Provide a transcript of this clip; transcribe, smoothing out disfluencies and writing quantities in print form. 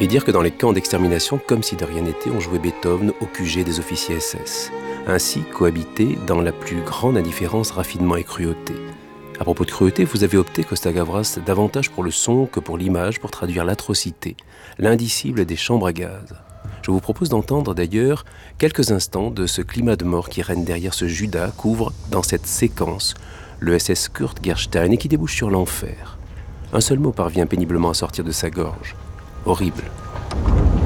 Et dire que dans les camps d'extermination, comme si de rien n'était, on jouait Beethoven au QG des officiers SS. Ainsi cohabiter dans la plus grande indifférence, raffinement et cruauté. À propos de cruauté, vous avez opté, Costa-Gavras, davantage pour le son que pour l'image pour traduire l'atrocité, l'indicible des chambres à gaz. Je vous propose d'entendre d'ailleurs quelques instants de ce climat de mort qui règne derrière ce Judas qu'ouvre dans cette séquence le SS Kurt Gerstein et qui débouche sur l'enfer. Un seul mot parvient péniblement à sortir de sa gorge. Horrible.